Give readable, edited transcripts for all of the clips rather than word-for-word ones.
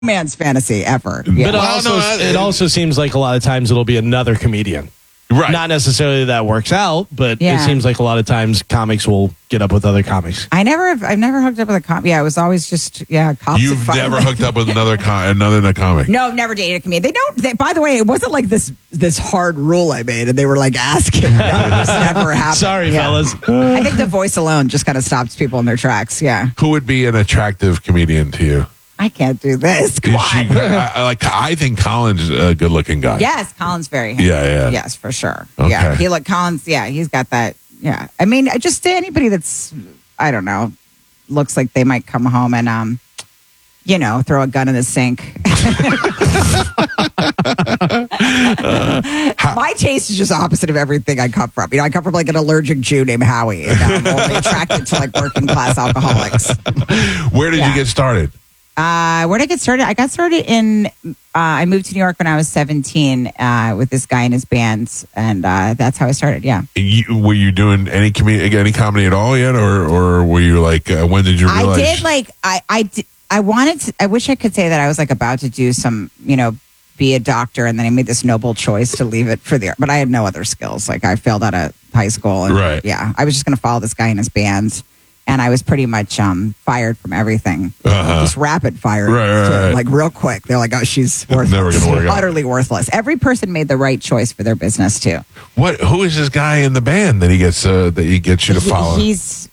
man's fantasy ever. But Yeah. it also seems like a lot of times it'll be another comedian. Right. Not necessarily that works out, but Yeah. it seems like a lot of times comics will get up with other comics. I've never hooked up with a comic. Yeah, it was always just cops. You've and never firemen. hooked up with another comic. No, never dated a comedian. By the way, it wasn't like this hard rule I made, and they were like asking. It just never happened. Sorry, fellas. I think the voice alone just kind of stops people in their tracks. Yeah, Who would be an attractive comedian to you? I can't do this. Come Is she- on. I think Colin's a good-looking guy. Yes, Colin's very handsome. Yeah. Yes, for sure. Okay. Yeah, Colin's. Yeah, he's got that. Yeah, I mean, just anybody that's I don't know, looks like they might come home and throw a gun in the sink. My taste is just opposite of everything I come from. I come from like an allergic Jew named Howie, and I'm only attracted to like working class alcoholics. Where did you get started? Where did I get started? I got started I moved to New York when I was 17 with this guy in his bands, and that's how I started. Yeah. Were you doing any comedy at all yet, or were you like? When did you realize? I did like I wanted to. I wish I could say that I was like about to do some, be a doctor, and then I made this noble choice to leave it for but I had no other skills. Like I failed out of high school, and Right. yeah, I was just going to follow this guy in his bands. And I was pretty much fired from everything. Just rapid fire. Right. Like real quick. They're like, oh, she's worthless. Never gonna work out. Utterly worthless. Every person made the right choice for their business too. Who is this guy in the band that he gets you to follow? He's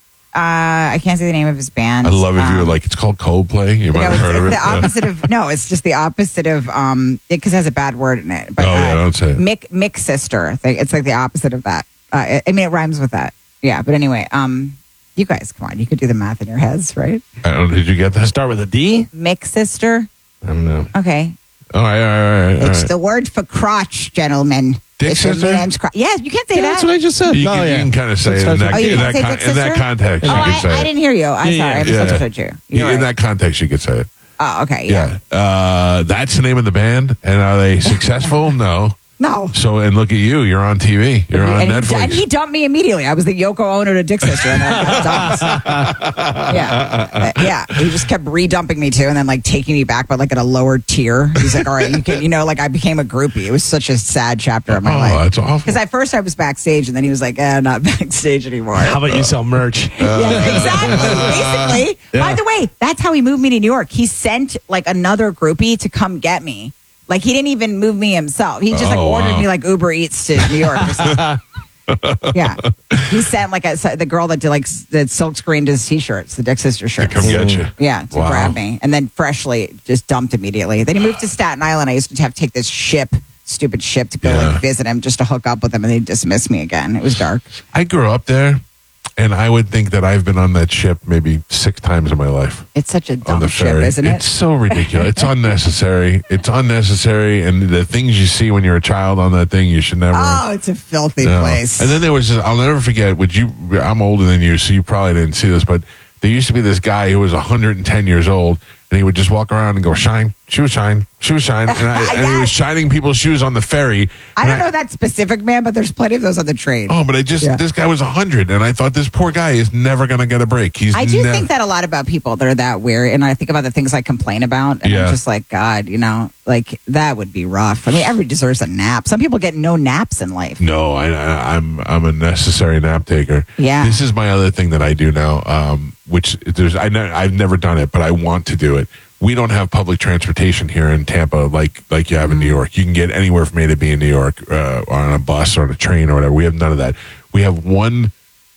I can't say the name of his band. I love if you're like, it's called Coldplay. You might have heard of it. The opposite of no, it's just the opposite of because it has a bad word in it. But, don't say it. Mick sister. It's like the opposite of that. I mean, it rhymes with that. Yeah, but anyway, you guys, come on, you could do the math in your heads, right? Did you get that? Start with a D? Mick sister. I don't know. Okay, All right. it's the word for crotch, gentlemen. Dick If your sister? man's yes, you can't say that. That's what I just said. You can kind of say it in Oh, you that, can't say dick in that sister? context. Oh, you can say I it. didn't hear you. I'm sorry. I misunderstood you. You're In right. that context, you could say it. Oh, okay. Yeah. That's the name of the band. And are they successful? No. No. So, and look at you. You're on TV. You're on Netflix. And he dumped me immediately. I was the Yoko Ono to Dick sister, and then I got dumped. Yeah. He just kept re-dumping me too, and then like taking me back, but like at a lower tier. He's like, "All right, you can," like I became a groupie. It was such a sad chapter of my life. Oh, that's awful. Because at first I was backstage, and then he was like, "Not backstage anymore." How about you sell merch? Yeah, exactly. Basically. By the way, that's how he moved me to New York. He sent like another groupie to come get me. Like he didn't even move me himself. He just like ordered me like Uber Eats to New York or something. Yeah. He sent like the girl that did like that silk screened his t-shirts, the Dick Sister shirts. Come get you. Yeah, to Wow. grab me. And then freshly just dumped immediately. Then he moved to Staten Island. I used to have to take this stupid ship to go like visit him just to hook up with him, and they dismissed me again. It was dark. I grew up there, and I would think that I've been on that ship maybe 6 times in my life. It's such a On dumb the ship, ferry. isn't it? It's so ridiculous. It's unnecessary. It's unnecessary. And the things you see when you're a child on that thing, you should never. Oh, it's a filthy No. place. And then there was, I'll never forget, I'm older than you, so you probably didn't see this, but there used to be this guy who was 110 years old, and he would just walk around and go, shine, shoe shine, shoe shine. And he was shining people's shoes on the ferry. I don't know that specific man, but there's plenty of those on the train. Oh, but this guy was 100, and I thought this poor guy is never going to get a break. I do think that a lot about people that are that weird, and I think about the things I complain about, and I'm just like, God, like that would be rough. I mean, everybody deserves a nap. Some people get no naps in life. No, I'm a necessary nap taker. Yeah. This is my other thing that I do now, which I've never done it, but I want to do it. We don't have public transportation here in Tampa like you have in New York. You can get anywhere from A to B in New York on a bus or on a train or whatever. We have none of that. We have one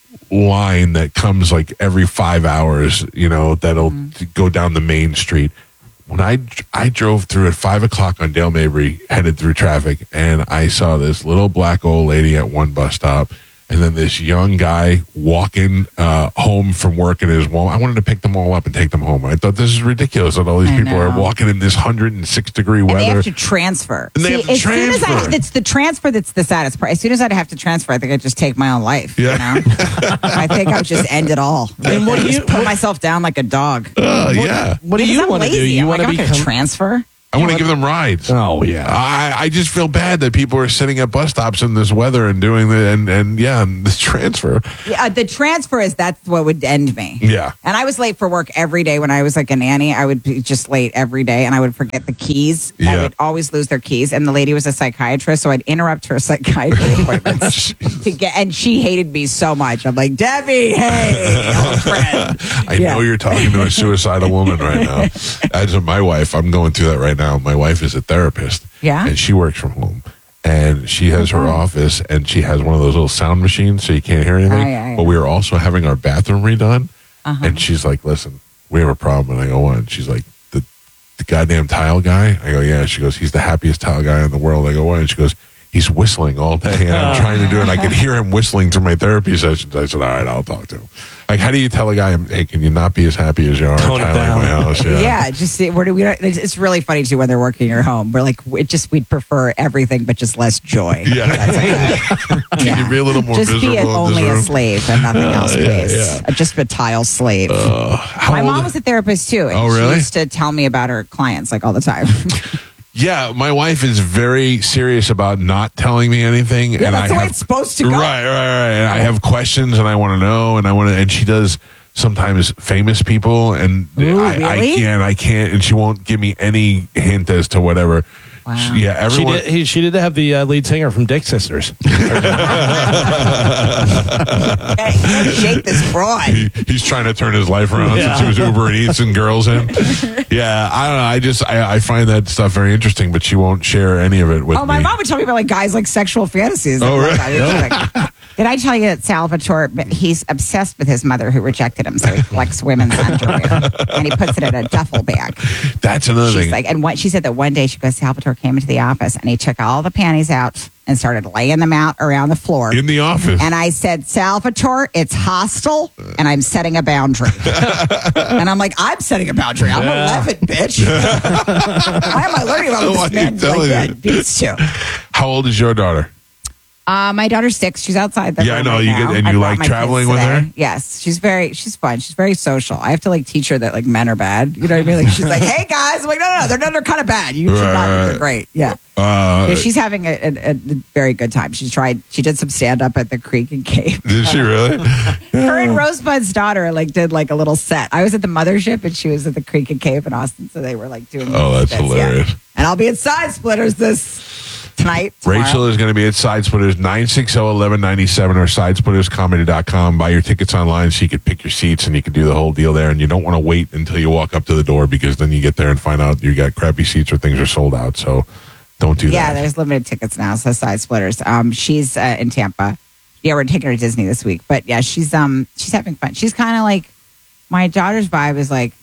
line that comes like every 5 hours, that'll go down the main street. When I drove through at 5 o'clock on Dale Mabry, headed through traffic, and I saw this little black old lady at one bus stop, and then this young guy walking home from work in his Walmart. I wanted to pick them all up and take them home. I thought this is ridiculous that all these people are walking in this 106-degree weather. And they have to transfer. And they have to transfer. It's the transfer that's the saddest part. As soon as I'd have to transfer, I think I'd just take my own life. Yeah. I think I would just end it all. And what do just you- put myself down like a dog? Yeah. What do Because you I'm want to do? lazy. You I'm want like, to I'm not become gonna transfer? I want to give them rides. Oh, yeah. I just feel bad that people are sitting at bus stops in this weather and doing and the transfer. Yeah, the transfer that's what would end me. Yeah. And I was late for work every day when I was like a nanny. I would be just late every day, and I would forget the keys. Yeah. I would always lose their keys. And the lady was a psychiatrist, so I'd interrupt her psychiatry appointments and she hated me so much. I'm like, Debbie, hey, old friend. I know you're talking to a suicidal woman right now. As my wife, I'm going through that right now. My wife is a therapist. Yeah. And she works from home. And she has her office, and she has one of those little sound machines so you can't hear anything. Yeah. But we are also having our bathroom redone. Uh-huh. And she's like, listen, we have a problem. And I go, what? And she's like, the goddamn tile guy? I go, yeah. She goes, he's the happiest tile guy in the world. I go, why? And she goes, he's whistling all day. And I'm trying to do it. And I could hear him whistling through my therapy sessions. I said, all right, I'll talk to him. Like, how do you tell a guy, hey, can you not be as happy as you are Tone it tiling down. my house? Yeah, just it's really funny too when they're working in your home. We're like, we'd prefer everything but just less joy. Yeah. Can you be a little more just miserable be in only this a room? slave and nothing else, please. yeah. Just a tile slave. How My old- mom was a therapist too. And Oh, She really? used to tell me about her clients like all the time. Yeah, my wife is very serious about not telling me anything. Yeah, and that's I the way have, it's supposed to go. Right. And I have questions and I want to know and she does sometimes famous people and Ooh, I really? can't and she won't give me any hint as to whatever. Wow. Everyone. She did have the lead singer from Dick Sisters. Hey, you gotta shake this broad. He's trying to turn his life around since he was Uber Eats and girls in. Yeah, I don't know. I find that stuff very interesting, but she won't share any of it with me. Oh, my mom would tell me about like guys like sexual fantasies. Oh, really? Did I tell you that Salvatore, he's obsessed with his mother who rejected him, so he collects women's underwear and he puts it in a duffel bag. That's another She's thing. like, and she said that one day she goes, Salvatore came into the office and he took all the panties out and started laying them out around the floor. In the office. And I said, Salvatore, it's hostile and I'm setting a boundary. And I'm like, I'm setting a boundary. I'm 11, bitch. Why am I learning about Why are this you man telling like me? that? Beats too. How old is your daughter? My daughter's 6. She's outside the Yeah, I room know. right You now. get- and I you brought like my traveling kids with her? today. Yes, she's fun. She's very social. I have to like teach her that like men are bad. You know what I mean? Like she's like, hey guys, I'm like, no, they're kind of bad. You should not. They're great. Yeah. Yeah, she's having a very good time. She did some stand up at the Creek and Cave. Did she really? Her and Rosebud's daughter like did like a little set. I was at the Mothership and she was at the Creek and Cave in Austin, so they were like doing. Oh, that's bits, hilarious. Yeah. And I'll be at Side Splitters tonight. Tomorrow. Rachel is going to be at Side Splitters 960-1197 or sidesplitterscomedy.com. Buy your tickets online so you could pick your seats and you can do the whole deal there. And you don't want to wait until you walk up to the door because then you get there and find out you got crappy seats or things are sold out. So don't do Yeah, that. there's limited tickets now. So Side Splitters. She's in Tampa. Yeah, we're taking her to Disney this week. But yeah, she's having fun. She's kind of like my daughter's vibe is like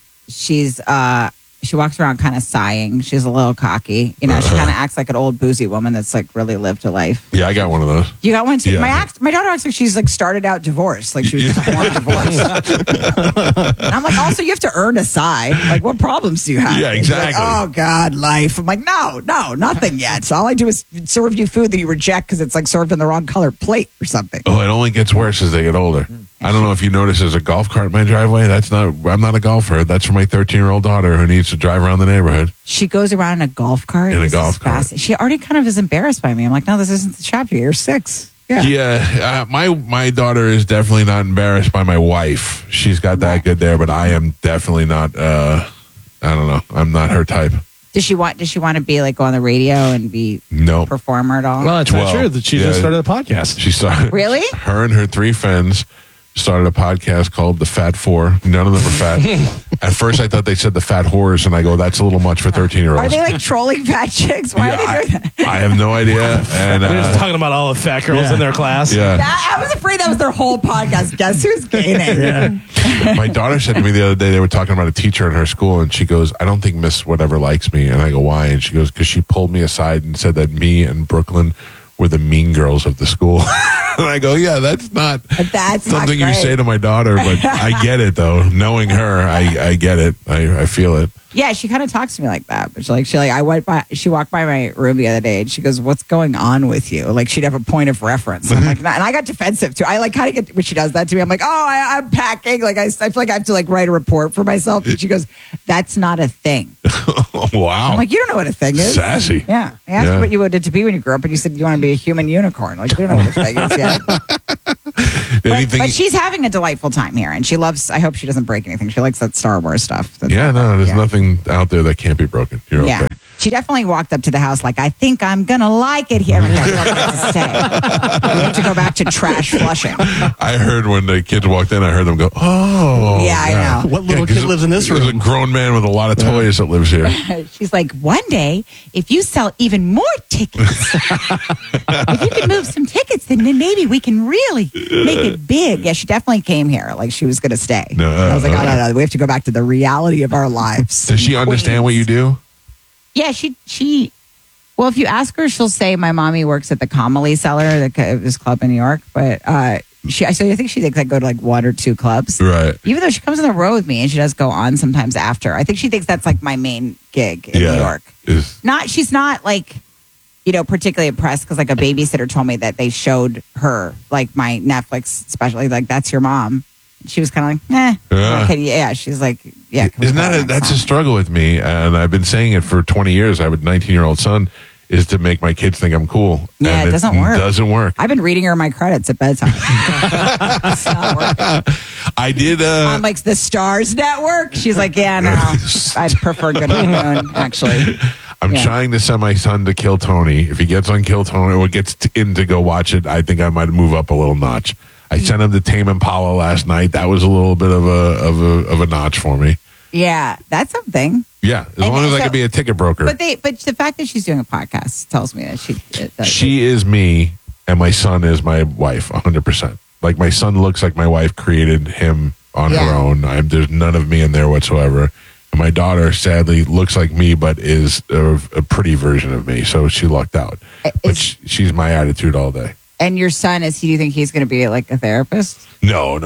she walks around kind of sighing. She's a little cocky. You know, she kind of acts like an old boozy woman that's like really lived a life. Yeah, I got one of those. You got one too? Yeah. My daughter acts like she's like started out divorced. Like she was just born divorced. And I'm like, also you have to earn a sigh. Like what problems do you have? Yeah, And she's like, exactly. oh God, life. I'm like, no, nothing yet. So all I do is serve you food that you reject because it's like served in the wrong color plate or something. Oh, it only gets worse as they get older. I don't know if you notice there's a golf cart in my driveway. I'm not a golfer. That's for my 13-year-old daughter who needs to drive around the neighborhood. She goes around in a golf cart. In a This golf is cart. fascinating. She already kind of is embarrassed by me. I'm like, no, this isn't the chapter. You're 6. Yeah. Yeah, my daughter is definitely not embarrassed by my wife. She's got that good there, but I am definitely not. I don't know. I'm not her type. Does she want to be like on the radio and be No. a performer at all? Well, it's not Well, true that she yeah. just started a podcast. She started. Really? Her and her 3 friends started a podcast called The Fat Four. None of them are fat. At first, I thought they said the fat whores, and I go, that's a little much for 13-year-olds. Are they like trolling fat chicks? Why are they doing that? I have no idea. And They're just talking about all the fat girls in their class. yeah. I was afraid that was their whole podcast. Guess who's gaining? My daughter said to me the other day, they were talking about a teacher in her school, and she goes, I don't think Miss Whatever likes me. And I go, why? And she goes, because she pulled me aside and said that me and Brooklyn were the mean girls of the school. And I go, yeah, that's not That's not something you great. say to my daughter, but I get it though. Knowing her, I get it. I feel it. Yeah, she kind of talks to me like that. But she walked by my room the other day and she goes, "What's going on with you?" Like she'd have a point of reference. I'm like, and I got defensive too. I like kind of get when she does that to me. I'm like, I'm packing. Like I feel like I have to like write a report for myself. And she goes, "That's not a thing." Wow. I'm like, "You don't know what a thing is." Sassy. Yeah. I asked you what you wanted to be when you grew up, and you said you want to be a human unicorn. Like you don't know what a thing is yet. But she's having a delightful time here, and she loves. I hope she doesn't break anything. She likes that Star Wars stuff. There's nothing out there that can't be broken. You're Yeah. okay. She definitely walked up to the house like, I think I'm going to like it here. I'm like, I want to stay. We have to go back to trash flushing. I heard when the kids walked in, I heard them go, "Oh." Yeah, I know. What little kid lives in this There's a room? grown man with a lot of toys that lives here. She's like, one day, if you sell even more tickets, if you can move some tickets, then maybe we can really make it big. Yeah, she definitely came here like she was going to stay. No, I was like, no, we have to go back to the reality of our lives. Does she understand what you do? Yeah, she. Well, if you ask her, she'll say my mommy works at the Comely Cellar, this club in New York. But I think she thinks I go to like one or two clubs. Right. Even though she comes on the road with me and she does go on sometimes after. I think she thinks that's like my main gig in New York. She's not like, particularly impressed because like a babysitter told me that they showed her like my Netflix special, like that's your mom. She was kind of like, yeah. She's like, yeah. Isn't that's a struggle with me, and I've been saying it for 20 years. I have a 19-year-old son. Is to make my kids think I'm cool. Yeah, and it doesn't work. Doesn't work. I've been reading her my credits at bedtime. It's not working. I did. I'm like, the Stars Network? She's like, yeah, no. I'd prefer Good Afternoon, actually. I'm trying to send my son to Kill Tony. If he gets on Kill Tony or gets in to go watch it, I think I might move up a little notch. I sent him to Tame Impala last night. That was a little bit of a notch for me. Yeah, that's something. Yeah, as long as I can be a ticket broker. But the fact that she's doing a podcast tells me that she is me, and my son is my wife, 100%. Like my son looks like my wife created him on her own. There's none of me in there whatsoever. And my daughter, sadly, looks like me, but is a pretty version of me. So she lucked out. But she's my attitude all day. And your son, do you think he's going to be like a therapist? No.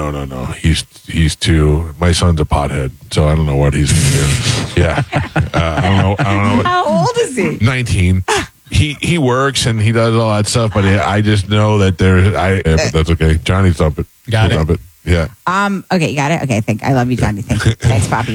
He's too. My son's a pothead, so I don't know what he's going to do. Yeah, I don't know. How old is he? 19. He works and he does all that stuff, but I just know that but that's okay. Johnny's up it. Got it. Up it. Yeah. Okay, you got it. Okay, I love you, Johnny. Thank you. Thanks, Poppy.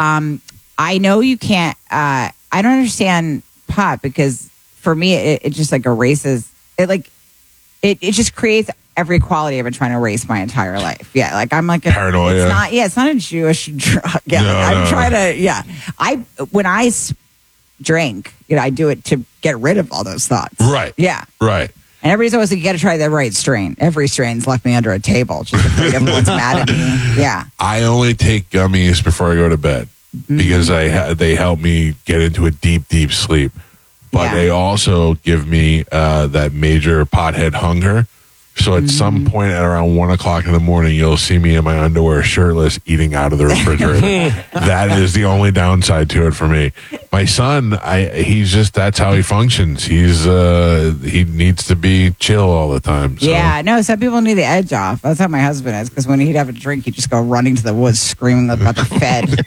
I know you can't. I don't understand pot because for me, it just like erases it. Like it just creates every quality I've been trying to erase my entire life. Yeah, like I'm like paranoia. It's not a Jewish drug. Yeah, No, I'm trying to. Yeah, when I drink, I do it to get rid of all those thoughts. Right. Yeah. Right. And everybody's always like, you got to try the right strain. Every strain's left me under a table. Just afraid everyone's mad at me. Yeah. I only take gummies before I go to bed because they help me get into a deep, deep sleep. But they also give me that major pothead hunger. So at some point at around 1 o'clock in the morning, you'll see me in my underwear, shirtless, eating out of the refrigerator. That is the only downside to it for me. My son, that's how he functions. He needs to be chill all the time. So. Yeah, no, some people need the edge off. That's how my husband is, because when he'd have a drink, he'd just go running to the woods screaming about the Fed.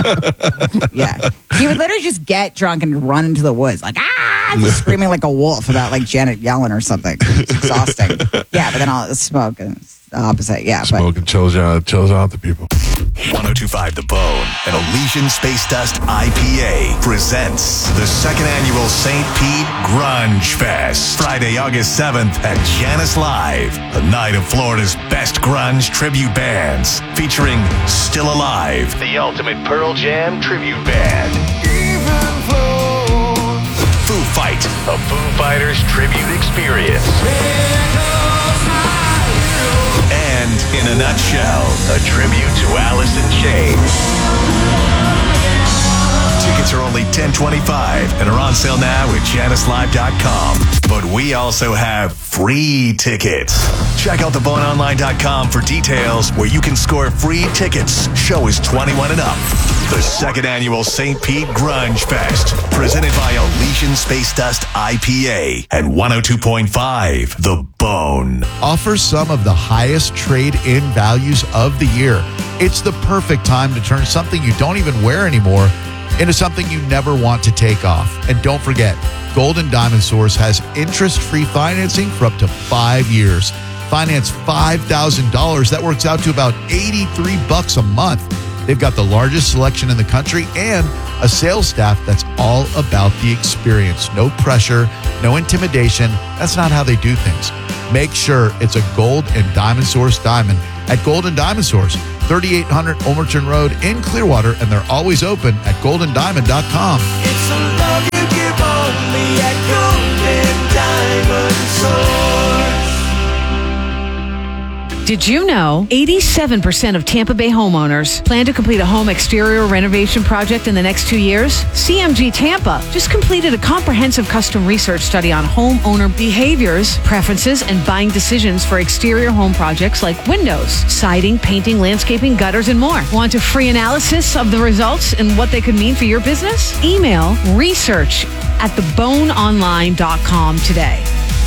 Yeah. He would literally just get drunk and run into the woods, like, just screaming like a wolf about like Janet Yellen or something. It's exhausting. Yeah, but then all the smoke and it's the opposite. Yeah. Smoke and chills out the people. 102.5 The Bone and Elysian Space Dust IPA presents the second annual St. Pete Grunge Fest. Friday, August 7th at Janice Live. A night of Florida's best grunge tribute bands featuring Still Alive, the ultimate Pearl Jam tribute band. Foo Fight, a Foo Fighters tribute experience. And in a nutshell, a tribute to Alice in Chains. Tickets are only $10.25 and are on sale now at JaniceLive.com. But we also have free tickets. Check out theboneonline.com for details where you can score free tickets. Show is 21 and up. The second annual St. Pete Grunge Fest, presented by Elysian Space Dust IPA and 102.5 The Bone. Offers some of the highest trade-in values of the year. It's the perfect time to turn something you don't even wear anymore into something you never want to take off. And don't forget, Golden Diamond Source has interest-free financing for up to 5 years. Finance $5,000. That works out to about $83 a month. They've got the largest selection in the country and a sales staff that's all about the experience. No pressure, no intimidation. That's not how they do things. Make sure it's a Gold and Diamond Source diamond at Golden Diamond Source, 3800 Ulmerton Road in Clearwater, and they're always open at goldendiamond.com. It's a love you give only at Golden Diamond Source. Did you know 87% of Tampa Bay homeowners plan to complete a home exterior renovation project in the next 2 years? CMG Tampa just completed a comprehensive custom research study on homeowner behaviors, preferences, and buying decisions for exterior home projects like windows, siding, painting, landscaping, gutters, and more. Want a free analysis of the results and what they could mean for your business? Email research@theboneonline.com today.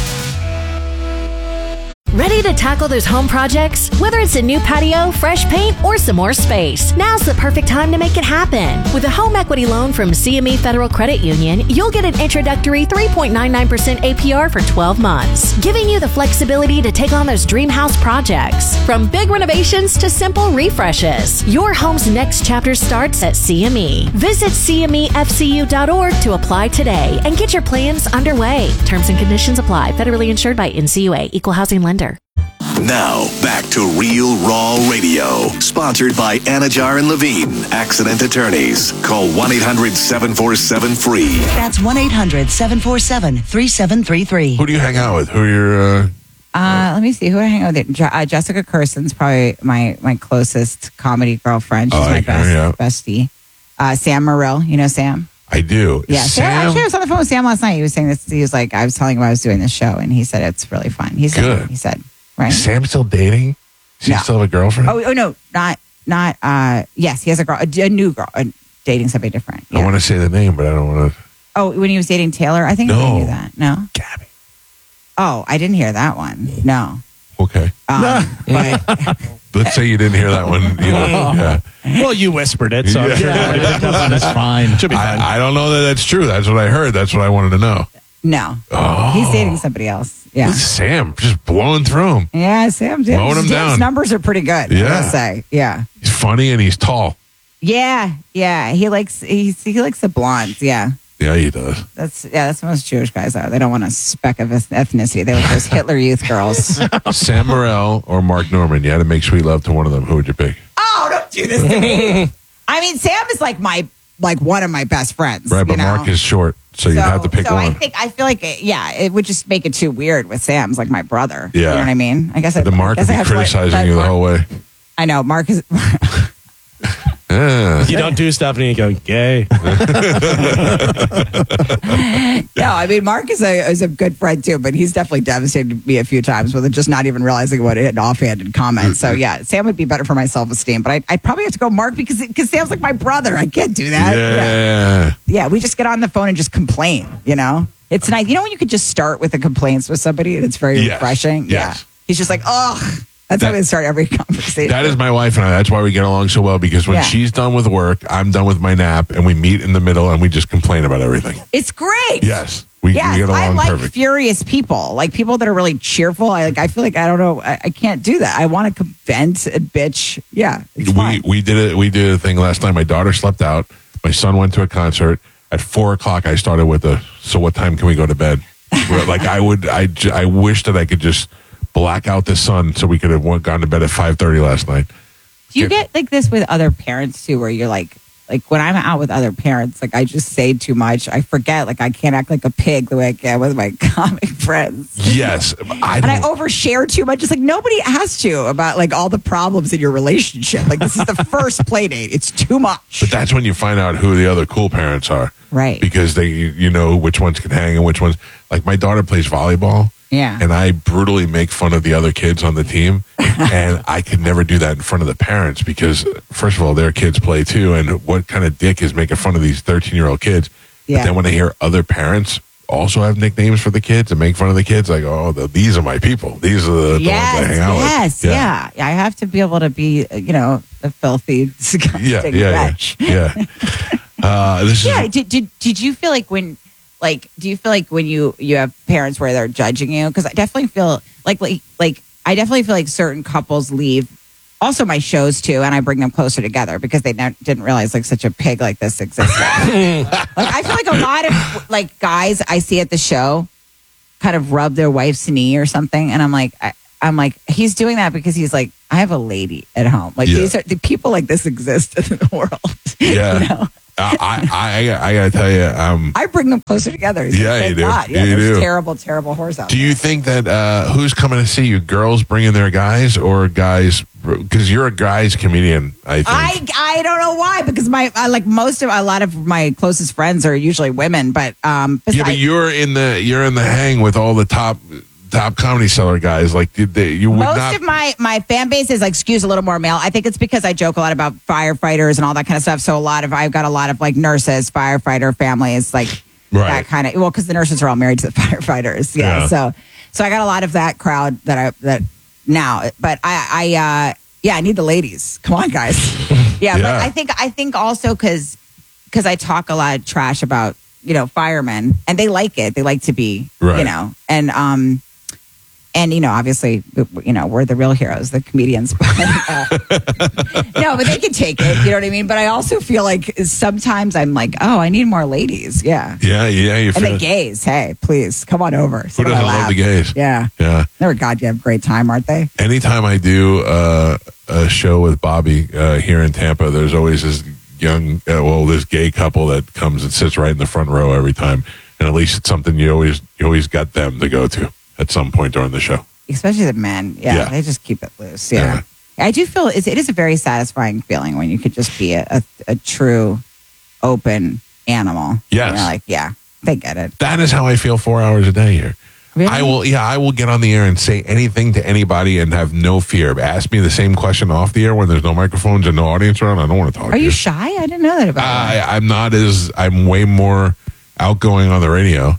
Ready to tackle those home projects? Whether it's a new patio, fresh paint, or some more space, now's the perfect time to make it happen. With a home equity loan from CME Federal Credit Union, you'll get an introductory 3.99% APR for 12 months, giving you the flexibility to take on those dream house projects. From big renovations to simple refreshes, your home's next chapter starts at CME. Visit CMEFCU.org to apply today and get your plans underway. Terms and conditions apply. Federally insured by NCUA. Equal housing lender. Now, back to Real Raw Radio. Sponsored by Anajar and Levine, accident attorneys. Call 1-800-747-FREE. That's 1-800-747-3733. Who do you hang out with? Who are your... Let me see. Who I hang out with? Jessica Carson's probably my closest comedy girlfriend. She's my bestie. Sam Morrill. You know Sam? I do. Yeah. Sam, actually, I was on the phone with Sam last night. He was saying this. He was like, I was telling him I was doing this show, and he said it's really fun. He said, Good. He said, right? Is Sam still dating? Does he still have a girlfriend? Oh no, not. Yes, he has a girl, a new girl, dating somebody different. Yeah. I want to say the name, but I don't want to. Oh, when he was dating Taylor, I think I knew that. No, Gabby. Oh, I didn't hear that one. No. Okay. But Let's say you didn't hear that one. Yeah. Well, you whispered it, so I'm sure everybody picked up on it. That's fine. Should be fine. I don't know that that's true. That's what I heard. That's what I wanted to know. no, Oh. he's dating somebody else. Yeah. This is Sam just blowing through him. Yeah, Sam's Mowing him down. His numbers are pretty good. I Yeah. will say. Yeah. He's funny and he's tall. Yeah. He likes the blondes. Yeah. Yeah, he does. That's what most Jewish guys are. They don't want a speck of ethnicity. They like those Hitler Youth girls. Sam Morrell or Mark Norman. You had to make sweet love to one of them. Who would you pick? Oh, don't do this to me. I mean, Sam is like one of my best friends. Right, but you know? Mark is short, so you'd have to pick so one. I feel like it would just make it too weird with Sam's like my brother. Yeah. You know what I mean? I guess The Mark would be criticizing you the whole way. I know Mark is. You don't do stuff and you go, gay. No, I mean Mark is a good friend too, but he's definitely devastated me a few times with it just not even realizing what it had offhanded comment. So yeah, Sam would be better for my self-esteem, but I'd probably have to go Mark because Sam's like my brother. I can't do that. Yeah, we just get on the phone and just complain. You know, it's nice. You know when you could just start with the complaints with somebody and it's very refreshing. Yes. Yeah, he's just like, ugh. That's how we start every conversation. That is my wife and I. That's why we get along so well, because when she's done with work, I'm done with my nap, and we meet in the middle and we just complain about everything. It's great. Yes. We get along I like perfect. furious people, like people that are really cheerful. I feel like I don't know. I can't do that. I want to vent and bitch. Yeah, it's fine. We did it. We did a thing last night. My daughter slept out. My son went to a concert. At 4:00, I started with so what time can we go to bed? Like I wish that I could just black out the sun so we could have gone to bed at 5:30 last night. Do you get like this with other parents too, where you're like, like when I'm out with other parents, like I just say too much. I forget, like I can't act like a pig the way I can with my comic friends. Yes. And I overshare too much. It's like nobody asked you about like all the problems in your relationship. Like this is the first play date. It's too much. But that's when you find out who the other cool parents are. Right. Because you know which ones can hang and which ones. Like my daughter plays volleyball. Yeah. And I brutally make fun of the other kids on the team. And I could never do that in front of the parents because, first of all, their kids play too. And what kind of dick is making fun of these 13-year-old kids? Yeah. But then when I hear other parents also have nicknames for the kids and make fun of the kids, like, oh, these are my people. These are the ones I hang out with. Yeah. I have to be able to be, the filthy, disgusting wretch. Yeah. Did you feel like when, do you feel like when you have parents where they're judging you? Because I definitely feel like certain couples leave also my shows too, and I bring them closer together because they didn't realize like such a pig like this existed. I feel like a lot of like guys I see at the show kind of rub their wife's knee or something, and I'm like, he's doing that because he's like, I have a lady at home. Like these are the people like this exist in the world. Yeah. You know? I gotta tell you, I bring them closer together. Yeah, you do. Yeah, you there's do. terrible whores out there. Do you think that who's coming to see you? Girls bringing their guys or guys? Because you're a guy's comedian, I think. I don't know why, because a lot of my closest friends are usually women, but but you're in the hang with all the top comedy seller guys. Like you would most not. of my fan base is like skews a little more male. I think it's because I joke a lot about firefighters and all that kind of stuff. So I've got a lot of like nurses, firefighter families, like that kind of. Well, because the nurses are all married to the firefighters. Yeah. So I got a lot of that crowd that now. But I need the ladies. Come on, guys. Yeah. But I think also because I talk a lot of trash about firemen, and they like it. They like to be and obviously, we're the real heroes, the comedians. No, but they can take it. You know what I mean? But I also feel like sometimes I'm like, oh, I need more ladies. Yeah. Yeah. You and the gays, hey, please come on over. Who doesn't love the gays? Yeah. Yeah. They're a goddamn great time, aren't they? Anytime I do a show with Bobby here in Tampa, there's always this this gay couple that comes and sits right in the front row every time, and at least it's something you always got them to go to at some point during the show. Especially the men. Yeah. They just keep it loose. Yeah. I do feel it is a very satisfying feeling when you could just be a true, open animal. Yes. And you're like, they get it. That is how I feel 4 hours a day here. Really? I will get on the air and say anything to anybody and have no fear. Ask me the same question off the air when there's no microphones and no audience around. I don't want to talk to you. Are you shy? I didn't know that about you. I'm way more outgoing on the radio.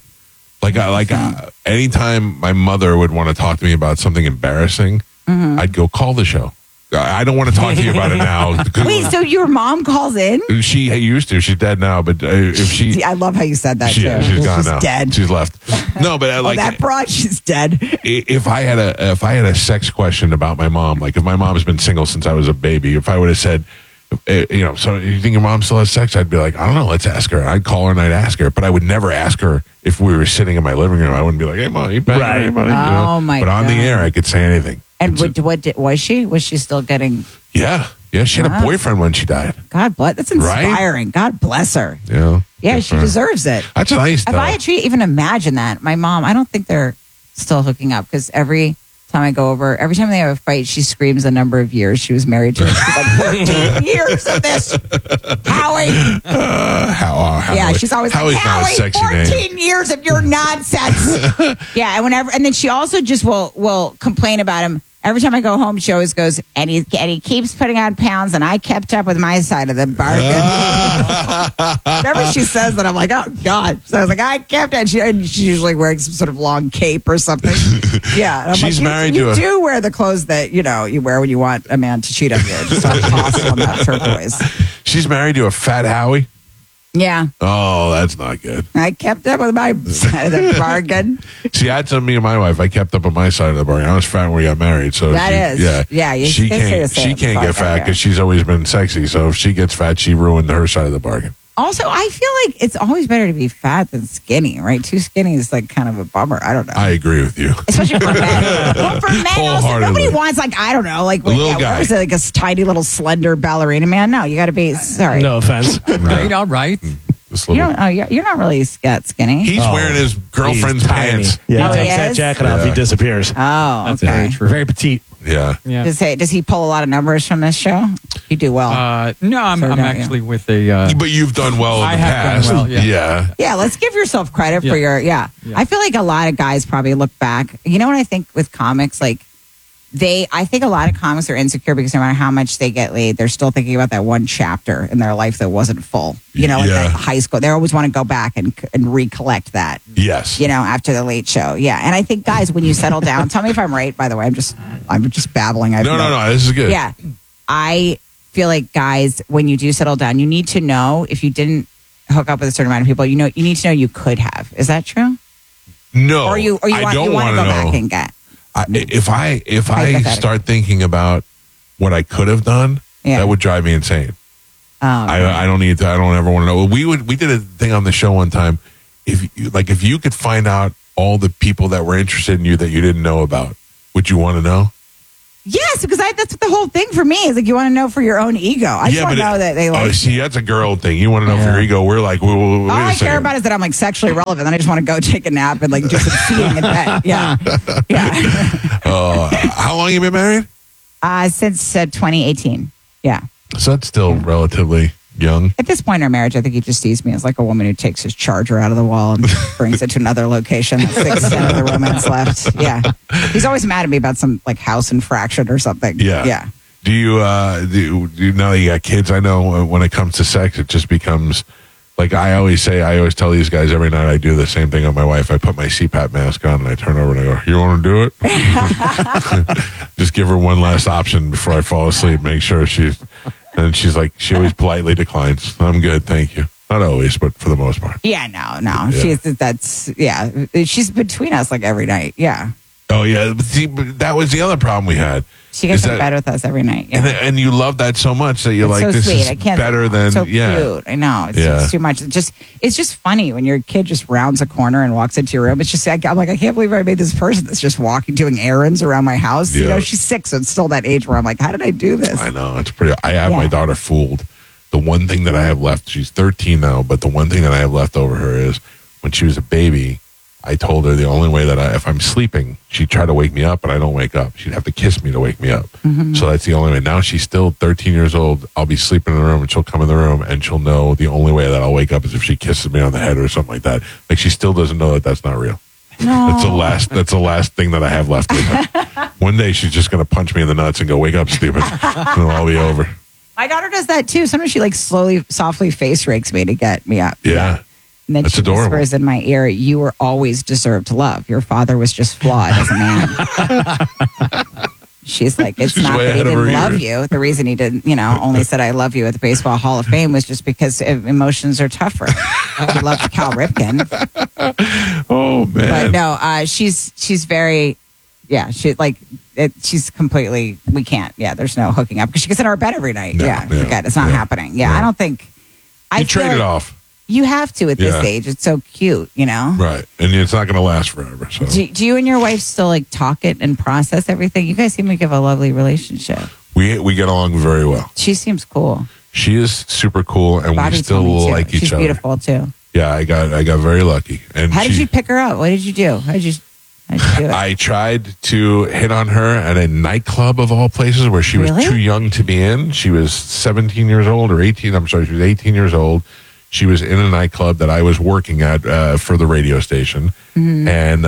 Anytime my mother would want to talk to me about something embarrassing, I'd go call the show. I don't want to talk to you about it now. Wait, so your mom calls in? She used to. She's dead now. But if she, I love how you said that. She's gone now. Dead. She's left. No, but that broad, she's dead. If I had a sex question about my mom, like if my mom's been single since I was a baby, if I would have said, so you think your mom still has sex? I'd be like, I don't know. Let's ask her. I'd call her and I'd ask her, but I would never ask her if we were sitting in my living room. I wouldn't be like, hey, mom, you banging anybody? Oh my God. But on the air, I could say anything. And was she? Was she still getting? Yeah. She had a boyfriend when she died. God bless. That's inspiring. Right? God bless her. Yeah, she deserves it. That's nice. If I had even imagine that, my mom, I don't think they're still hooking up because every time I go over, every time they have a fight, she screams the number of years she was married to. She's like, 13 years of this. Howie. Howie. Yeah, she's always Howie's like, Howie, not a sexy 14 years of your nonsense. Yeah, and then she also just will complain about him. Every time I go home, she always goes, and he keeps putting on pounds, and I kept up with my side of the bargain. Whenever she says that, I'm like, oh, God. So I was like, I kept it. And she's usually wearing some sort of long cape or something. Yeah. And I'm she's like, married you to do wear the clothes that, you wear when you want a man to cheat on you. It's not possible on that turquoise. She's married to a fat Howie? Yeah. Oh, that's not good. I kept up with my side of the bargain. See, I told me and my wife, I kept up on my side of the bargain. I was fat when we got married, so she can't get fat because she's always been sexy. So if she gets fat, she ruined her side of the bargain. Also, I feel like it's always better to be fat than skinny, right? Too skinny is like kind of a bummer. I don't know. I agree with you. Especially for men. Well, for men, also, Wholeheartedly. nobody wants, like, I don't know, like, little what guy. was it, like a tiny little slender ballerina man? No, you got to be, sorry. No offense. Right, all right. This You little- don't, you're not really skinny. He's wearing his girlfriend's He's tiny. pants. Yeah, Oh, he he takes that is? jacket off, he disappears. Oh, That's okay. very true. Very petite. Yeah. Yeah. Does he pull a lot of numbers from this show? You do well. No, I'm So don't you? actually with a. But you've done well in I the have done past. well, yeah. Yeah, let's give yourself credit for Yeah. your, Yeah. I feel like a lot of guys probably look back. You know what I think with comics? Like, I think a lot of comics are insecure because no matter how much they get laid, they're still thinking about that one chapter in their life that wasn't full. You know, like Yeah. that high school. They always want to go back and recollect that. Yes. You know, after the late show. Yeah. And I think, guys, when you settle down, tell me if I'm right, by the way. I'm just babbling. No. This is good. Yeah. I feel like, guys, when you do settle down, you need to know if you didn't hook up with a certain amount of people, you need to know you could have. Is that true? No. Or you I don't want to go know. back and get. If I Hypothetical. start thinking about what I could have done, Yeah. that would drive me insane. Oh, I don't need to. I don't ever want to know. We did a thing on the show one time. If you could find out all the people that were interested in you that you didn't know about, would you want to know? yes, because that's the whole thing for me is like you want to know for your own ego. I just want to know that they like. Oh, see, that's a girl thing. You want to know for your ego. We're like, wait All a I care second. about is that I'm like sexually relevant. Then I just want to go take a nap and like do some feeding in bed. Yeah, yeah. How long you been married? Since 2018. Yeah. So that's still relatively young. At this point in our marriage, I think he just sees me as like a woman who takes his charger out of the wall and brings it to another location. That's the extent of the romance left. Yeah. He's always mad at me about some like house infraction or something. Yeah. Yeah. Do you now that you got kids? I know when it comes to sex, it just becomes like I always tell these guys every night I do the same thing on my wife. I put my CPAP mask on and I turn over and I go, "You want to do it?" Just give her one last option before I fall asleep. Make sure and she's like, she always politely declines. I'm good, thank you. Not always, but for the most part. Yeah, no. She's between us like every night. Yeah. Oh yeah, but see, but that was the other problem we had. She gets Is in that- bed with us every night. Yeah. And you love that so much that you're It's like, so this sweet. is I can't better than so yeah. cute. I know it's Yeah. too much. It's just funny when your kid just rounds a corner and walks into your room. It's just I'm like I can't believe I made this person that's just walking doing errands around my house. You Yeah. know, she's 6, so it's still that age where I'm like, how did I do this? I know it's pretty. I have my Yeah. daughter fooled. The one thing that I have left, she's 13 now, but the one thing that I have left over her is when she was a baby, I told her the only way that if I'm sleeping, she'd try to wake me up, but I don't wake up. She'd have to kiss me to wake me up. Mm-hmm. So that's the only way. Now she's still 13 years old. I'll be sleeping in the room and she'll come in the room and she'll know the only way that I'll wake up is if she kisses me on the head or something like that. Like she still doesn't know that that's not real. No. That's the last thing that I have left with her. One day she's just going to punch me in the nuts and go, "Wake up, stupid." And it'll all be over. My daughter does that too. Sometimes she like softly face rakes me to get me up. Yeah. And then That's she adorable. whispers in my ear, "You were always deserved love. Your father was just flawed as a man." She's like, "It's She's not way that he ahead of her didn't love years. you. The reason he didn't, only said I love you at the Baseball Hall of Fame was just because emotions are tougher." He loved Cal Ripken. Oh But man. no, she's very, she's completely, we can't. Yeah, there's no hooking up because she gets in our bed every night. No, yeah, no, forget it. It's not no, happening. Yeah, no. I don't think. I You feel trade it like off. You have to at this Yeah. age. It's so cute, Right. And it's not going to last forever. So Do you and your wife still like talk it and process everything? You guys seem like you have a lovely relationship. we get along very well. She seems cool. She is super cool and Bobby we still told me too. like each She's other. beautiful too. Yeah, I got very lucky. And How did you pick her up? What did you do? How did you do it? I tried to hit on her at a nightclub of all places where she was Really? too young to be in. She was 17 years old or 18. I'm sorry, she was 18 years old. She was in a nightclub that I was working at for the radio station. Mm-hmm. And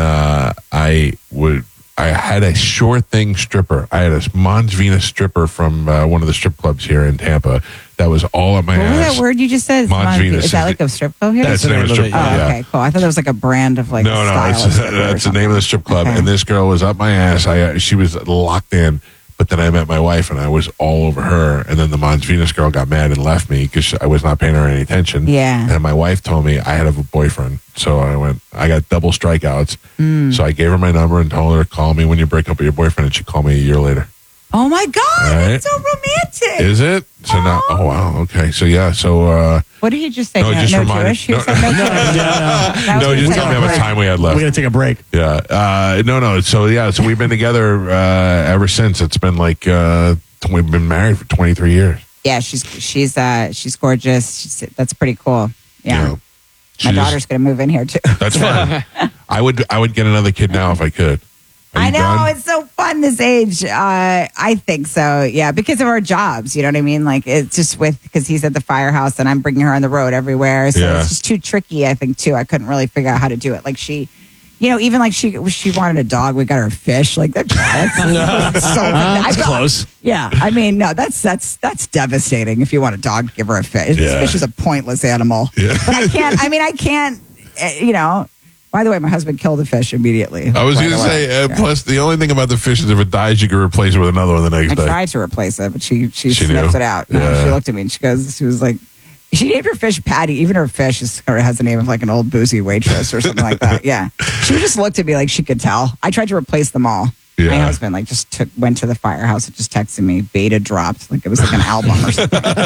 I had a sure thing stripper. I had a Mons Venus stripper from one of the strip clubs here in Tampa that was all up my What was ass. that word you just said? Mons Venus Is that is like a strip club here? That's the name of the strip Oh, club, yeah. okay, cool. I thought that was like a brand of like No, style of stripper or that's the name something. of the strip club. Okay. And this girl was up my ass. She was locked in. But then I met my wife and I was all over her. And then the Mons Venus girl got mad and left me because I was not paying her any attention. Yeah. And my wife told me I had a boyfriend. So I got double strikeouts. So I gave her my number and told her to call me when you break up with your boyfriend. And she called me a year later. Oh my God, Right. that's so romantic. Is it? So now, oh wow, okay. So yeah, so What did he just say? No, just reminded- Jewish? He no, said no Jewish. That no, was just what tell me how much said. time we had left. We're gonna take a break. Yeah. No. So yeah. So we've been together ever since. It's been like we've been married for 23 years. Yeah, she's gorgeous. That's pretty cool. Yeah. You know, My she just- daughter's going to move in here too. That's fine. I would get another kid now if I could. Are you I know, done? it's so fun this age. I think so. Yeah, because of our jobs. You know what I mean? Like it's just because he's at the firehouse and I'm bringing her on the road everywhere. So Yeah. it's just too tricky. I think too. I couldn't really figure out how to do it. Like she. You know, even like she wanted a dog. We got her a fish. Like that's so That's close. Yeah, I mean, no, that's devastating. If you want a dog, give her a fish. Yeah. Fish is a pointless animal. Yeah. But I can't. You know. By the way, my husband killed the fish immediately. I was right going to away. say. Yeah. Plus, the only thing about the fish is if it dies, you can replace it with another one the next I day. tried to replace it, but she She sniffs knew? it out. No, Yeah. she looked at me and she was like, she named her fish Patty. Even her fish has the name of like an old boozy waitress or something like that. Yeah. She just looked at me like she could tell. I tried to replace them all. Yeah. My husband went to the firehouse and just texted me, beta dropped. Like it was like an album or something. But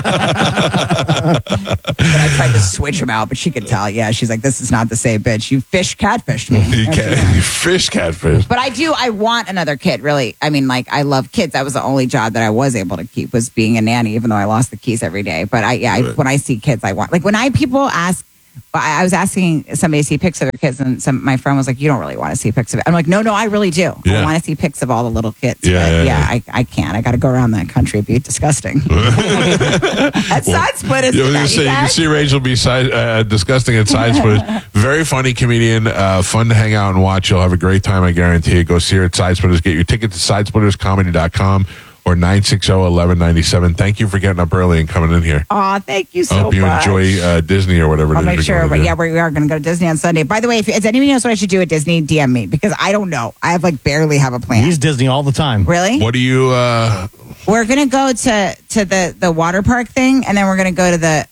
I tried to switch them out, but she could tell. Yeah. She's like, this is not the same bitch. You catfished me. You fish catfish. But I want another kid, really. I mean, like, I love kids. That was the only job that I was able to keep was being a nanny, even though I lost the keys every day. But when I see kids, I want, like, people ask, I was asking somebody to see pics of their kids, and my friend was like, you don't really want to see pics of it. I'm like, no, I really do. Yeah. I want to see pics of all the little kids. Yeah, But yeah. I can't. I got to go around that country. It'd be disgusting. That side split is I was going to say, you can see Rachel be disgusting at side splitters. Very funny comedian, fun to hang out and watch. You'll have a great time, I guarantee you. Go see her at Side Splitters. Get your ticket to sidesplitterscomedy.com or 960-1197. Thank you for getting up early and coming in here. Aw, thank you so I much. hope you enjoy Disney or whatever I'll it is. make you're sure. going But to do. yeah, we are going to go to Disney on Sunday. By the way, if anybody knows what I should do at Disney, DM me because I don't know. I have like barely have a plan. He's Disney all the time. Really? What do you... We're going to go to the water park thing, and then we're going to go to the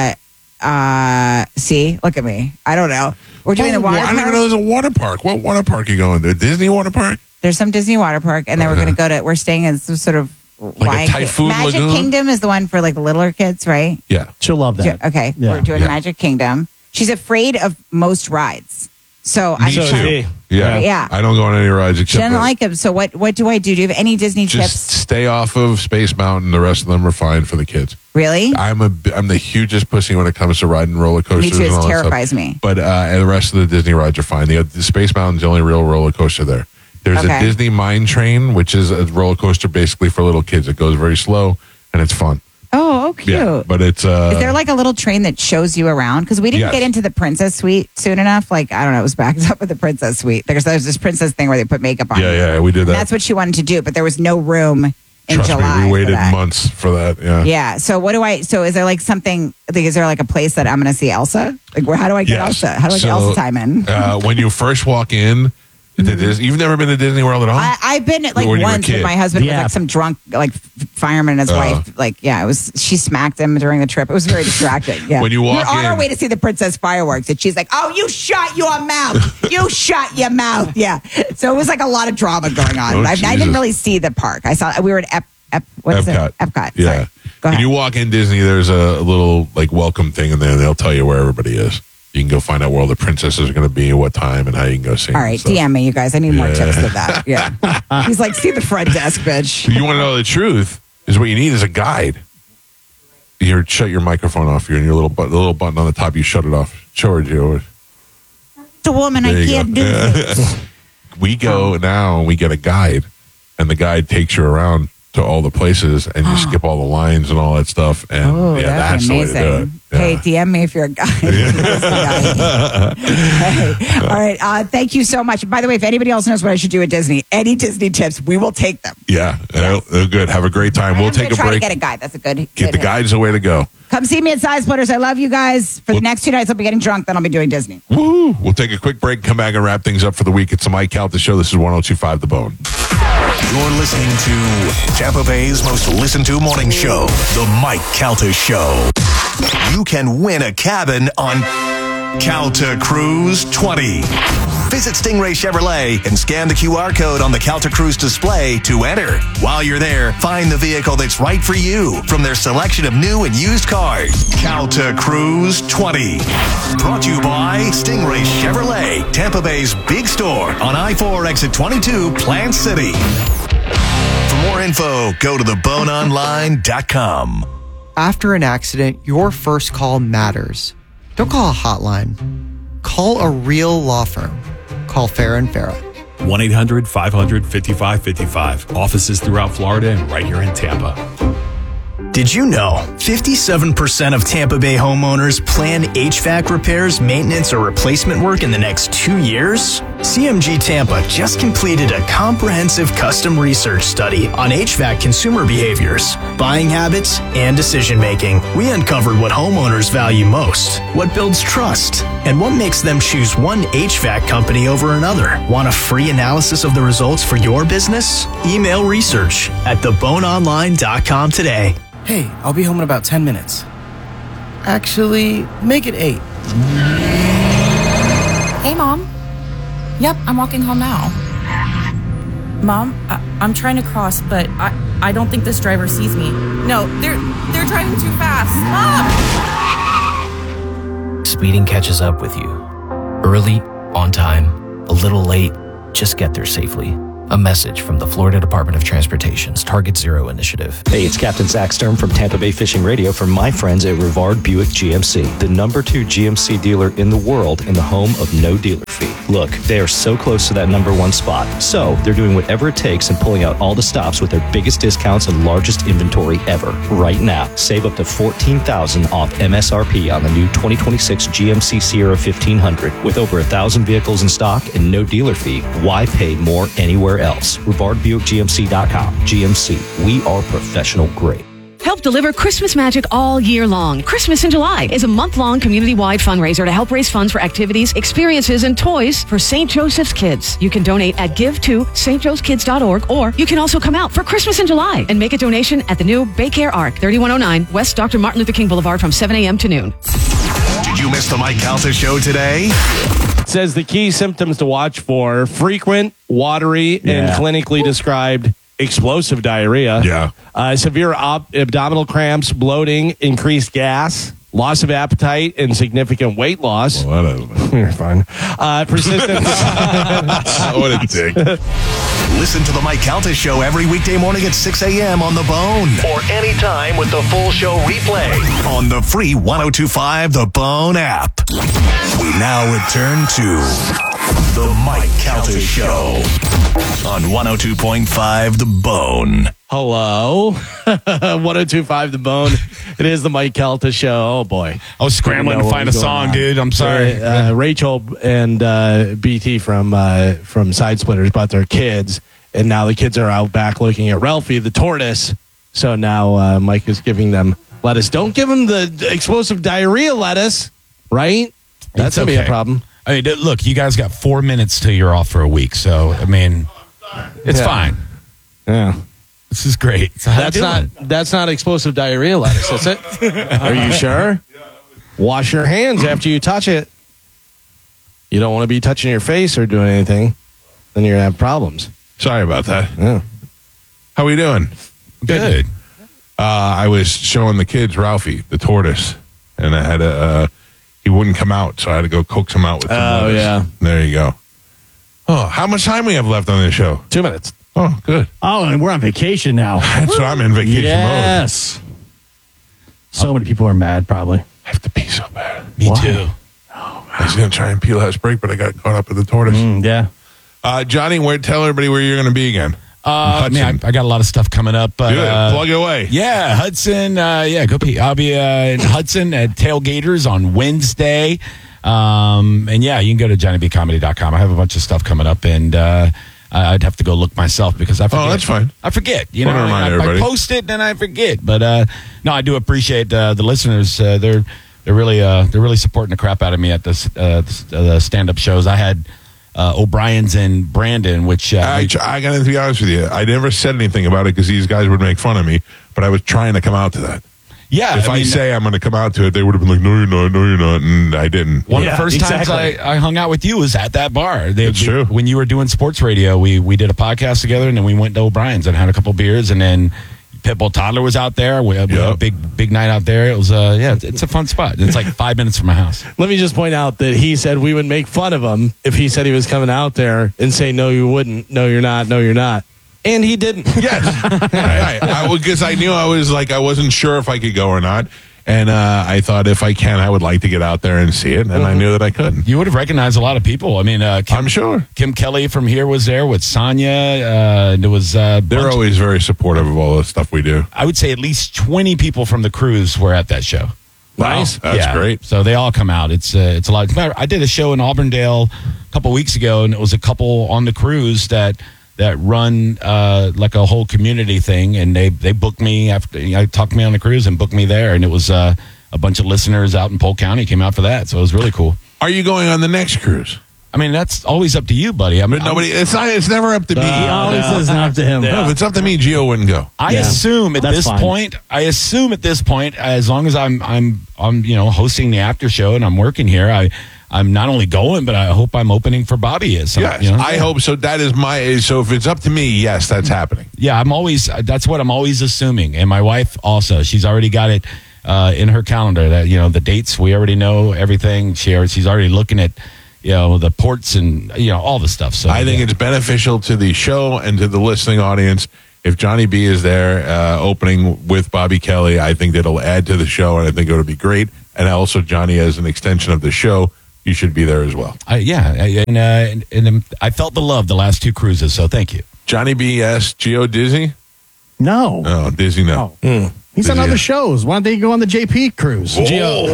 see, look at me. I don't know. We're doing the water I park. don't even know there's a water park. What water park are you going to? Disney water park? There's some Disney water park, and then we're going to we're staying in some sort of Like a Typhoon Magic Lagoon? Kingdom is the one for like the littler kids, right? Yeah. She'll love that. Okay, Yeah. we're doing Yeah. Magic Kingdom. She's afraid of most rides, so Me I'm So too. is he. Yeah. Yeah. I don't go on any rides She except doesn't that. like him. So what do I do? Do you have any Disney Just tips? stay off of Space Mountain. The rest of them are fine for the kids. Really? I'm the hugest pussy when it comes to riding roller coasters. Me too. and all It that stuff. terrifies me. But and the rest of the Disney rides are fine. The Space Mountain's the only real roller coaster there. There's a Okay. Disney Mine Train, which is a roller coaster basically for little kids. It goes very slow and it's fun. Oh, cute. Yeah, but it's Is there like a little train that shows you around? Because we didn't Yes. get into the princess suite soon enough. Like, I don't know, it was backed up with the princess suite. There's this princess thing where they put makeup on you. yeah, we did And that. that's what she wanted to do, but there was no room in Trust July. me, we for waited that. months for that. Yeah. Yeah. So is there like something, like, is there like a place that I'm going to see Elsa? Like, how do I get Yes. Elsa? How do I get So, Elsa time in? When you first walk in, you've never been to Disney World at all? I've been like When you were a once with kid. my husband with Yeah. like some drunk like fireman and his wife. Like, yeah, she smacked him during the trip. It was very distracting. Yeah. When you walk we're on our in- way to see the princess fireworks, and she's like, "Oh, you shut your mouth! You shut your mouth!" Yeah. So it was like a lot of drama going on. Oh, I Jesus. didn't really see the park. I saw we were at what's Epcot. it? Epcot. Yeah. Sorry. Go When ahead. you walk in Disney, there's a little like welcome thing in there, and they'll tell you where everybody is. You can go find out where all the princesses are going to be and what time and how you can go see them. All right, and stuff. DM me, you guys. I need more Yeah. tips than that. Yeah. He's like, see the front desk, bitch. You want to know the truth? Is what you need is a guide. You shut your microphone off. You're in your the little button on the top. You shut it off. Show her, Joe. The woman, I There you can't go. do this. We go now and we get a guide, and the guide takes you around to all the places, and you skip all the lines and all that stuff. And Oh, yeah, that's that's the way to do it. amazing. Yeah. Hey, DM me if you're a guy. Hey, all right. Thank you so much. By the way, if anybody else knows what I should do at Disney, any Disney tips, we will take them. Yeah, they're good. Have a great time. We'll I'm take gonna a try break. to get a guide. That's a good. Get good the hit. guide's the way to go. Come see me at Side Splitters. I love you guys. For the next 2 nights, I'll be getting drunk. Then I'll be doing Disney. Woo! We'll take a quick break, come back and wrap things up for the week. It's the Mike Calta Show. This is 102.5 The Bone. You're listening to Tampa Bay's most listened to morning show, The Mike Calta Show. You can win a cabin on Calta Cruise 20. Visit Stingray Chevrolet and scan the QR code on the Calta Cruise display to enter. While you're there, find the vehicle that's right for you from their selection of new and used cars. Calta Cruise 20. Brought to you by Stingray Chevrolet, Tampa Bay's big store on I-4 exit 22, Plant City. For more info, go to theboneonline.com. After an accident, your first call matters. Don't call a hotline. Call a real law firm. Call Farrah & Farrah. 1-800-500-5555. Offices throughout Florida and right here in Tampa. Did you know 57% of Tampa Bay homeowners plan HVAC repairs, maintenance, or replacement work in the next 2 years? CMG Tampa just completed a comprehensive custom research study on HVAC consumer behaviors, buying habits, and decision making. We uncovered what homeowners value most, what builds trust, and what makes them choose one HVAC company over another. Want a free analysis of the results for your business? Email research at theboneonline.com today. Hey, I'll be home in about 10 minutes. Actually, make it 8. Hey, Mom. Yep, I'm walking home now. Mom, I'm trying to cross, but I don't think this driver sees me. No, they're driving too fast. Mom! Speeding catches up with you. Early, on time, a little late, just get there safely. A message from the Florida Department of Transportation's Target Zero initiative. Hey, it's Captain Zach Sturm from Tampa Bay Fishing Radio from my friends at Rivard Buick GMC, the #2 GMC dealer in the world and the home of no dealer fee. Look, they are so close to that #1 spot. So they're doing whatever it takes and pulling out all the stops with their biggest discounts and largest inventory ever. Right now, save up to $14,000 off MSRP on the new 2026 GMC Sierra 1500. With over 1,000 vehicles in stock and no dealer fee, why pay more anywhere else? RivardBuickGMC.com. GMC, we are professional grade. Help deliver Christmas magic all year long. Christmas in July is a month-long community-wide fundraiser to help raise funds for activities, experiences, and toys for St. Joseph's Kids. You can donate at give2stjosephkids.org, or you can also come out for Christmas in July and make a donation at the new Baycare Arc, 3109 West Dr. Martin Luther King Boulevard from 7 a.m. to noon. Did you miss the Mike Calta show today? It says the key symptoms to watch for: frequent, watery, and clinically described explosive diarrhea. Severe abdominal cramps, bloating, increased gas, loss of appetite, and significant weight loss. You're fine. Persistent. What a dick. Listen to the Mike Calta Show every weekday morning at 6 a.m. on The Bone. Or anytime with the full show replay on the free 102.5 The Bone app. We now return to the Mike Calta Show on 102.5 The Bone. Hello. 102.5 The Bone. It is the Mike Calta Show. Oh, boy. I was scrambling to find a song, dude. I'm sorry. Rachel and BT from Side Splitters brought their kids, and now the kids are out back looking at Ralphie, the tortoise. So now Mike is giving them lettuce. Don't give them the explosive diarrhea lettuce, right? That's going to be a problem. I mean, look, you guys got 4 minutes till you're off for a week. So, I mean, it's fine. Yeah. This is great. So that's not explosive diarrhea lettuce, is it? Are you sure? Wash your hands after you touch it. You don't want to be touching your face or doing anything. Then you're going to have problems. Sorry about that. Yeah. How we doing? Good. I was showing the kids Ralphie, the tortoise, and I had he wouldn't come out, so I had to go coax him out with some lettuce. Yeah. There you go. Oh, how much time we have left on this show? 2 minutes. Oh, good. Oh, and we're on vacation now. That's what I'm in vacation yes. mode. So many people are mad, probably. I have to pee so bad. Me too. Oh, I was going to try and pee last break, but I got caught up with the tortoise. Yeah. Johnny, tell everybody where you're going to be again. Man, I got a lot of stuff coming up. Good. Plug it away. Yeah, Hudson. Go pee. I'll be in Hudson at Tailgaters on Wednesday. And yeah, you can go to JohnnyBComedy.com. I have a bunch of stuff coming up, and I'd have to go look myself because I forget. Oh, that's fine. I forget. You Want to know, remind everybody. I post it and I forget. But no, I do appreciate the listeners. They're really supporting the crap out of me at the stand-up shows. I had O'Brien's in Brandon, which I got to be honest with you. I never said anything about it because these guys would make fun of me, but I was trying to come out to that. Yeah, If I say I'm going to come out to it, they would have been like, no, you're not, and I didn't. One of the first times I hung out with you was at that bar. It's true. When you were doing sports radio, we did a podcast together, and then we went to O'Brien's and had a couple beers, and then Pitbull Toddler was out there. We had a big night out there. It was it's a fun spot. It's like 5 minutes from my house. Let me just point out that he said we would make fun of him if he said he was coming out there and say, no, you wouldn't. No, you're not. No, you're not. And he didn't. Yes. Right. Because I knew I wasn't sure if I could go or not. And I thought if I can, I would like to get out there and see it. And I knew that I couldn't. You would have recognized a lot of people. I mean, I'm sure. Kim Kelly from here was there with Sonia. There was. They're always very supportive of all the stuff we do. I would say at least 20 people from the cruise were at that show. Nice. That's great. So they all come out. It's a lot. I did a show in Auburndale a couple weeks ago, and it was a couple on the cruise that run like a whole community thing, and they booked me after I talked to me on the cruise and booked me there, and it was a bunch of listeners out in Polk County came out for that, so it was really cool. Are you going on the next cruise? I mean, that's always up to you, buddy. I mean, it's never up to me. He always says not up to him. No, if it's up to me, Gio wouldn't go. I assume at this point, as long as I'm hosting the after show and I'm working here, I'm not only going, but I hope I'm opening for Bobby. Yes, I hope so. That is so if it's up to me, yes, that's happening. Yeah, that's what I'm always assuming. And my wife also, she's already got it in her calendar that, the dates, we already know everything. She's already looking at, the ports and, all the stuff. So I think it's beneficial to the show and to the listening audience. If Johnny B is there opening with Bobby Kelly, I think that'll add to the show, and I think it'll be great. And also, Johnny, as an extension of the show, you should be there as well. And I felt the love the last two cruises, so thank you. Johnny B, yes. Gio Dizzy? No. Oh, Dizzy, no. He's on other shows. Why don't they go on the JP cruise? Gio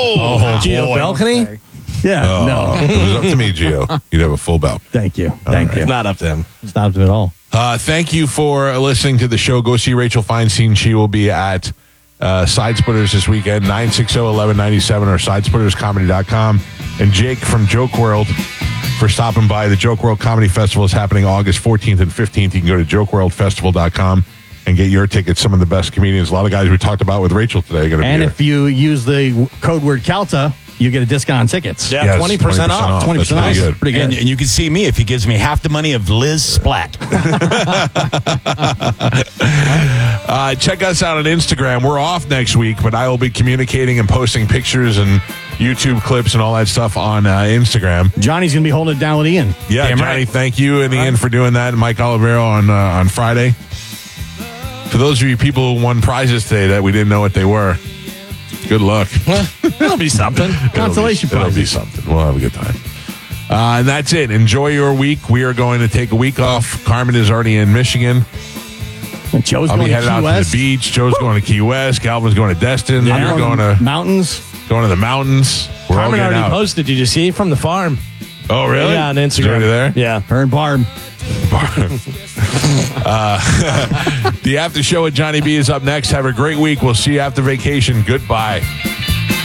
balcony? Yeah, no. If it was up to me, Gio, you'd have a full belt. Thank you. Thank you. It's not up to him. It's not up to him at all. Thank you for listening to the show. Go see Rachel Feinstein. She will be at Side Splitters this weekend, 960-1197 or sidesplitterscomedy.com. And Jake from Joke World for stopping by. The Joke World Comedy Festival is happening August 14th and 15th. You can go to jokeworldfestival.com and get your tickets. Some of the best comedians. A lot of guys we talked about with Rachel today are going to be And here. if you use the code word CALTA, you get a discount on tickets. Yeah, yes, 20% off. 20% That's off. Pretty good. And you can see me if he gives me half the money of Liz Splat. Check us out on Instagram. We're off next week, but I will be communicating and posting pictures and YouTube clips and all that stuff on Instagram. Johnny's going to be holding it down with Ian. Yeah, Damn Johnny, right. thank you and Ian for doing that, and Mike Olivero on Friday. For those of you people who won prizes today that we didn't know what they were, good luck. It'll be something. Consolation It'll be prizes. something. We'll have a good time. And that's it. Enjoy your week. We are going to take a week off. Carmen is already in Michigan. And Joe's I'll going be to headed Key out West. to the beach. Joe's going to Key West. Calvin's going to Destin. Yeah, You're going to mountains. Going to the mountains. We're all Carmen getting already out. posted. Did you see from the farm? Oh, really? Yeah, on Is it Instagram. already there? Yeah. Her and Barb. The after show with Johnny B is up next. Have a great week. We'll see you after vacation. Goodbye.